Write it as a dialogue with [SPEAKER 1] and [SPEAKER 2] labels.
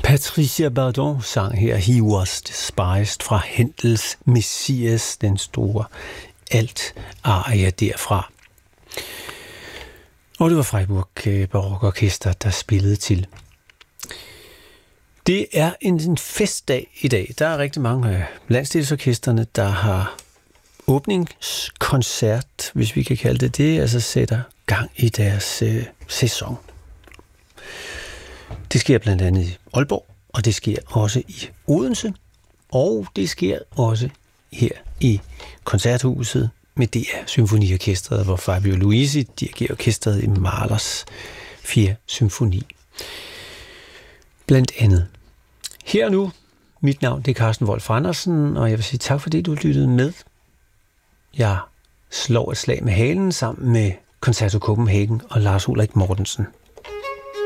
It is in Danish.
[SPEAKER 1] Patricia Bardot sang her He Was Despised fra Händels Messias, den store alt-aria derfra. Og det var Freiburg Barokorkester, der spillede til. Det er en festdag i dag. Der er rigtig mange landsdelsorkesterne, der har åbningskoncert, hvis vi kan kalde det, altså sætter gang i deres sæson. Det sker blandt andet i Aalborg, og det sker også i Odense, og det sker også her i Koncerthuset med DR Symfoniorkestret, hvor Fabio Luisi dirigerer orkestret i Mahlers 4. symfoni. Blandt andet. Her og nu, mit navn det er Carsten Wolf Andersen, og jeg vil sige tak, fordi du lyttede med. Jeg slår et slag med halen sammen med Concerto Copenhagen og Lars Ulrik Mortensen.